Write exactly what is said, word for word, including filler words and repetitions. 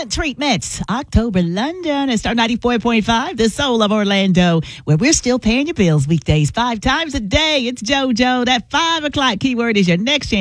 Silent Treatments, October London, and Star ninety-four point five, the soul of Orlando, where we're still paying your bills weekdays five times a day. It's JoJo. That five o'clock keyword is your next chance